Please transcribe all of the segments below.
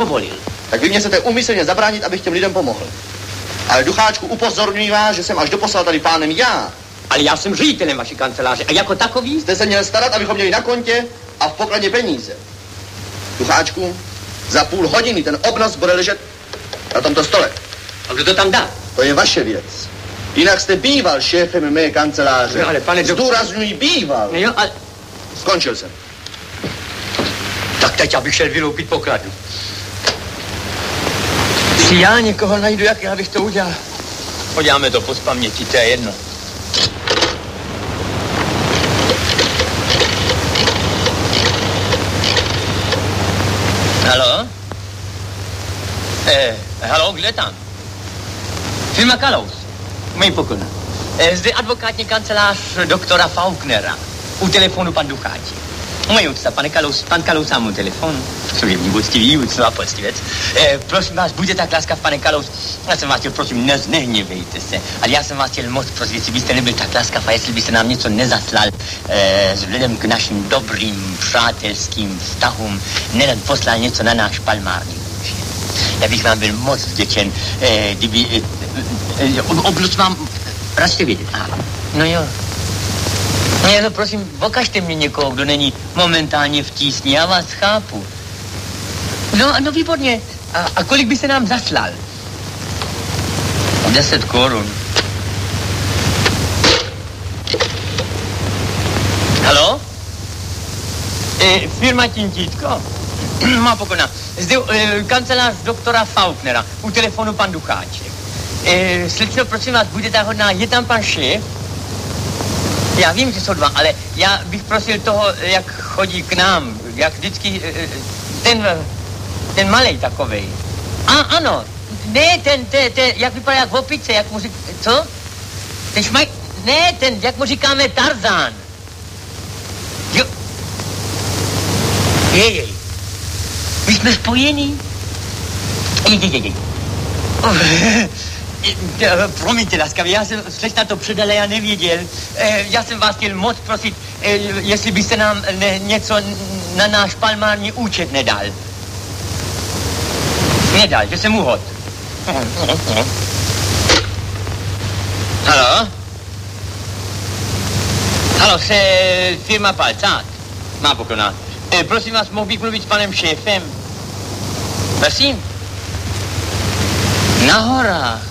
povolil. Tak vy mě chcete úmyslně zabránit, abych těm lidem pomohl. Ale Ducháčku, upozorňuji vás, že jsem až doposlal tady pánem já. Ale já jsem ředitelem vaší kanceláře a jako takový... Jste se měl starat, abychom měli na kontě a v pokladně peníze. Ducháčku, za půl hodiny ten obnos bude ležet na tomto stole. A kdo to tam dá? To je vaše věc. Jinak jste býval šéfem mé kanceláře. No, ale pane zdůrazňuji, býval. No jo, ale... Skončil jsem. Tak teď abych šel vyloupit pokladu. Si já někoho najdu, jak já bych to udělal. Podíváme to po paměti, to je jedno. Haló? Haló, kde tam? Firma Kalous. Můj pokon. Zde advokátní kancelář doktora Faulknera. U telefonu pan Ducháči. Moje úcta, pan Kalous sám u telefonu. Služební úctivý, úctová poctivec. Prosím vás, buďte tak láskav, pane Kalous. Já jsem vás chtěl, prosím, nehněvejte se. Ale já jsem vás chtěl moc prosit, jestli byste nebyl tak láskav a jestli byste nám něco nezaslal vzhledem k našim dobrým přátelským vztahům, poslal něco na náš palmární účet. Já bych vám byl moc vděčen, kdyby... Oblust vám... Radšte vědět. No jo. No, prosím, pokažte mě někoho, kdo není momentálně v tísni, já vás chápu. No výborně. A kolik by se nám zaslal? 10 korun. Haló? Firma Tintítko? Má pokona. Zde kancelář doktora Faulknera. U telefonu pan Ducháček. Slečno, prosím vás, buďte tak hodná, je tam pan šéf? Já vím, že jsou dva, ale já bych prosil toho, jak chodí k nám, jak vždycky, ten malej takovej. Ano, ne, ten, jak vypadá jak opice, jak mu říká, co? Ten šmaj, ne, ten, jak mu říkáme Tarzán. Jo. Jej. My jsme spojení. Jej. Promiňte, laskavě, já jsem slečna to předale, já nevěděl. Já jsem vás chtěl moc prosit, jestli byste nám něco na náš palmární účet nedal. Nedal, že jsem uhod. Haló? Haló, se firma Palcát. Má pokona. Prosím vás, mohl bych mluvit s panem šéfem? Prosím? Na horách.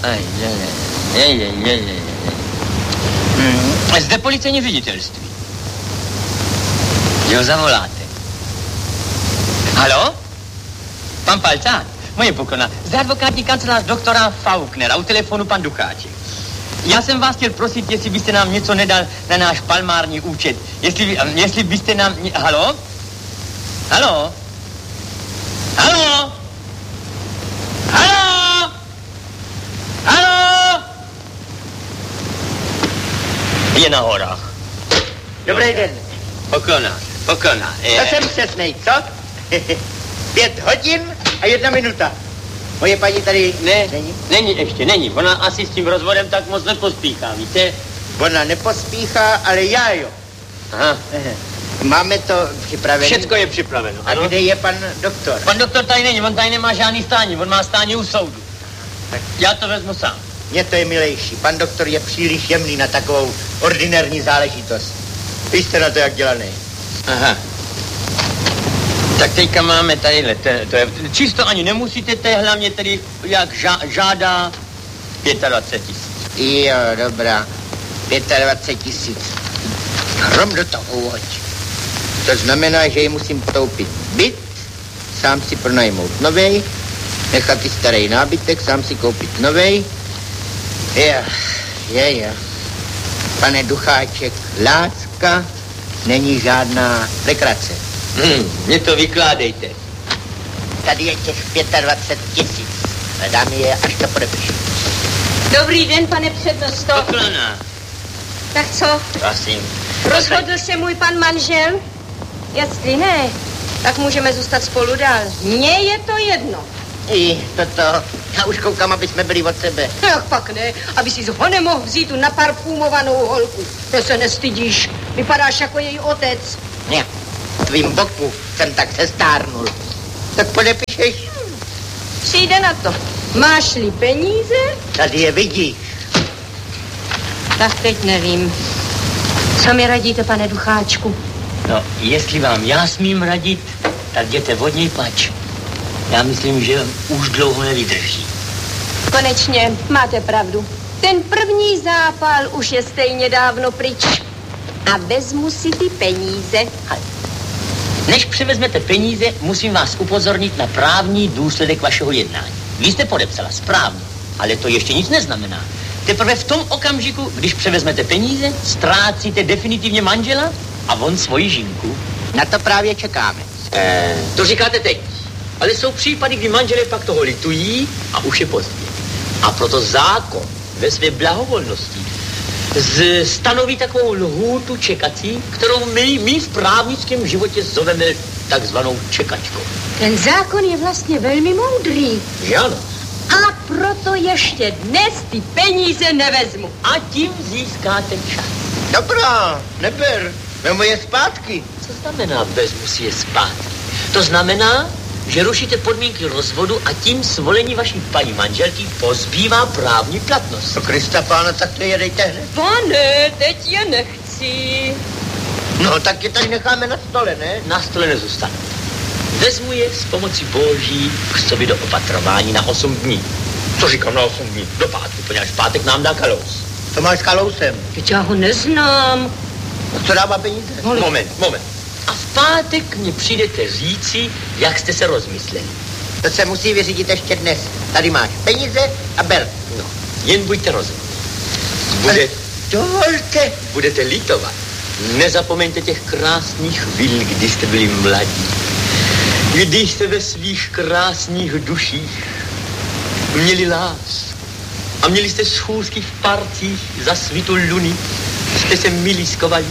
Zde policejní ředitelství. Jo, zavoláte. Haló? Pan Palcát? Moje pokona. Zde advokátní kancelář doktora Faulknera. U telefonu pan Ducháček. Já jsem vás chtěl prosit, jestli byste nám něco nedal na náš palmární účet. Jestli byste nám... Haló? Haló? Haló? Haló? Haló? Je na horách. Dobrý den. Pokona. To jsem přesnej, co? 5 hodin a 1 minuta. Moje paní tady Není. Ona asi s tím rozvodem tak moc nepospíchá, víte? Ona nepospíchá, ale já jo. Aha. Máme to připravené. Všecko je připraveno, ano? A kde je pan doktor? Pan doktor tady není, on tady nemá žádný stání, on má stání u soudu. Tak já to vezmu sám. Mně to je milejší. Pan doktor je příliš jemný na takovou ordinární záležitost. Vy jste na to jak dělaný. Aha. Tak teďka máme tadyhle, to je, čisto ani nemusíte, to je hlavně tedy, jak žádá 25 000. Jo, dobrá. 25 000. Hrom do toho uhoď. To znamená, že ji musím koupit byt, sám si pronajmout novej, nechat ty starý nábytek, sám si koupit novej. Jo. Pane Ducháček, láska není žádná legrace. Mě to vykládejte. Tady je těch 25 000. Dám je, až to podepíšu. Dobrý den, pane přednosto. Poklona. Tak co? Prosím. Rozhodl se můj pan manžel? Jestli ne, tak můžeme zůstat spolu dál. Mně je to jedno. I toto. Já už koukám, aby jsme byli od sebe. Ach, pak ne, aby si ho nemohl vzít tu naparfumovanou holku. To se nestydíš. Vypadáš jako její otec. Ne, tvým boku jsem tak se stárnul. Tak podepišeš? Přijde na to. Máš-li peníze? Tady je vidíš. Tak teď nevím. Co mi radíte, pane Ducháčku? No, jestli vám já smím radit, tak jděte od něj pač. Já myslím, že už dlouho nevydrží. Konečně, máte pravdu. Ten první zápal už je stejně dávno pryč. A vezmu si ty peníze. Než převezmete peníze, musím vás upozornit na právní důsledek vašeho jednání. Vy jste podepsala správně, ale to ještě nic neznamená. Teprve v tom okamžiku, když převezmete peníze, ztrácíte definitivně manžela a on svoji žinku. Na to právě čekáme. To říkáte teď. Ale jsou případy, kdy manželé pak toho litují a už je pozdě. A proto zákon ve své blahovolnosti stanoví takovou lhůtu čekací, kterou my v právnickém životě zoveme takzvanou čekačkou. Ten zákon je vlastně velmi moudrý. Že ano? A proto ještě dnes ty peníze nevezmu. A tím získáte čas. Dobrá, neber, vemu je zpátky. Co znamená vezmu si je zpátky? To znamená, že rušíte podmínky rozvodu a tím svolení vaší paní manželky pozbývá právní platnost. To Krista pána, tak to jedejte hned. Pane, teď je nechci. No, tak je tady necháme na stole, ne? Na stole nezůstane. Vezmu je s pomocí boží k sobě do opatrování na 8 dní. Co říkám na 8 dní? Do pátku, poněvadž pátek nám dá Kalous. To máš s Kalousem. Teď já ho neznám. Co dává peníze? Moment. A v pátek mě přijdete říci, jak jste se rozmysleli. To se musí vyřídit ještě dnes. Tady máš peníze a ber. No, jen buďte rozumní. Budete litovat. Nezapomeňte těch krásných chvíl, kdy jste byli mladí. Když jste ve svých krásných duších měli lásku a měli jste schůzky v parcích za svitu luny, jste se miliskovali,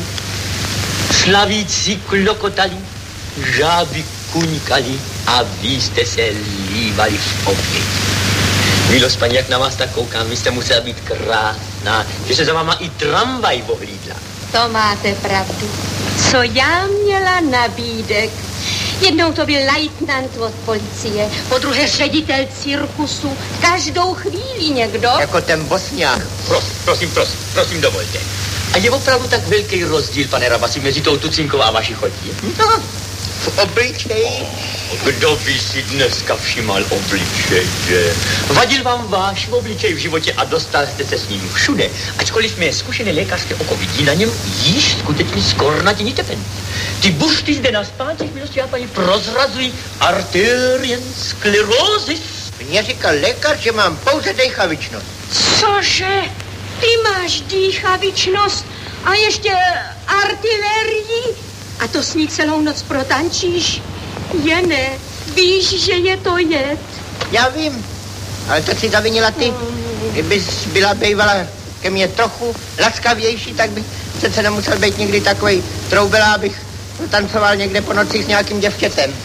slavíci klokotali, žáby kuňkali a vy jste se lívali v obě. Milost, paní, jak na vás tak koukám, vy jste musela být krásná, že se za váma i tramvaj ohlídla. To máte pravdu. Co já měla nabídek? Jednou to byl lejtnant od policie, po druhé ředitel cirkusu, každou chvíli někdo. Jako ten Bosňák. Prosím, dovolte. A je opravdu tak velký rozdíl, pane Rabasi, mezi tou Tucinkou a vaší chodí? No, v obličeji. Kdo by si dneska všímal obličeje? Vadil vám váš obličej v životě a dostal jste se s ním všude. Ačkoliv mě zkušené lékařské oko vidí na něm již skutečně skornatění tepen. Ty bušty zde na spáčích, milosti a paní, prozrazují arteriosklerózis. Mně říkal lékař, že mám pouze dejchavičnost. Cože? Ty máš dýchavičnost a ještě artilerii? A to s ní celou noc protančíš? Jene, víš, že je to jed? Já vím, ale to si zavinila ty. Kdybys byla bývala ke mně trochu laskavější, tak bych přece nemusel být nikdy takovej troubela, abych tancoval někde po noci s nějakým děvčetem.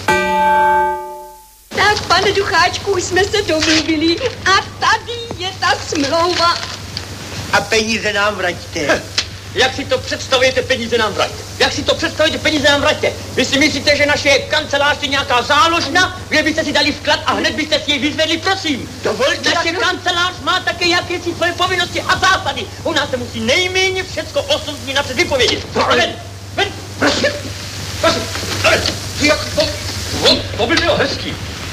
Tak, pane Ducháčku, už jsme se domluvili a tady je ta smlouva. A peníze nám vraťte. Jak si to představujete, peníze nám vraťte? Vy si myslíte, že naše kancelář je nějaká záložna, kde byste si dali vklad a hned byste si jej vyzvedli, prosím. Dovolte, naše kancelář má také jakési svoje povinnosti a zásady. U nás se musí nejméně všecko 8 dní napřed vypovědět. Ven, prosím. Jak to by bylo hezký.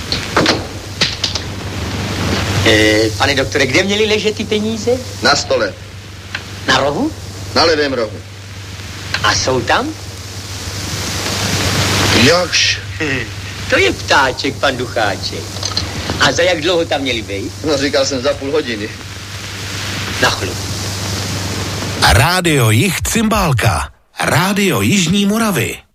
Pane doktore, kde měly ležet ty peníze? Na stole. Na rohu? Na levém rohu. A jsou tam? Jakž? To je ptáček, pan Ducháček. A za jak dlouho tam měli být? No, říkal jsem za půl hodiny. Na chlup. Rádio Jih Cymbálka. Rádio Jižní Moravy.